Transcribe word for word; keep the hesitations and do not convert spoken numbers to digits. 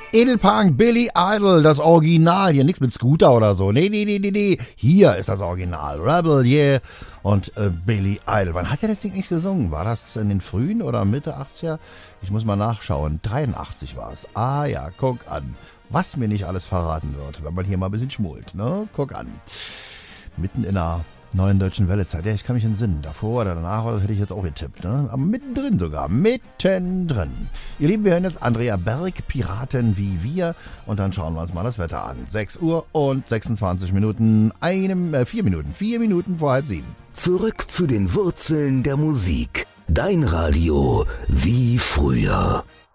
Edelpunk, Billy Idol, das Original. Hier nichts mit Scooter oder so. Nee, nee, nee, nee, nee. Hier ist das Original. Rebel, yeah. Und äh, Billy Idol. Wann hat er das Ding eigentlich gesungen? War das in den frühen oder Mitte achtziger? Ich muss mal nachschauen. dreiundachtzig war es. Ah ja, guck an. Was mir nicht alles verraten wird, wenn man hier mal ein bisschen schmult, ne? Guck an. Mitten in einer neuen deutschen Wellezeit. Ja, ich kann mich entsinnen. Davor oder danach oder hätte ich jetzt auch getippt, ne? Aber mittendrin sogar. Mittendrin. Ihr Lieben, wir hören jetzt Andrea Berg, Piraten wie wir. Und dann schauen wir uns mal das Wetter an. sechs Uhr und sechsundzwanzig Minuten, einem, äh, vier Minuten, vier Minuten vor halb sieben. Zurück zu den Wurzeln der Musik. Dein Radio wie früher.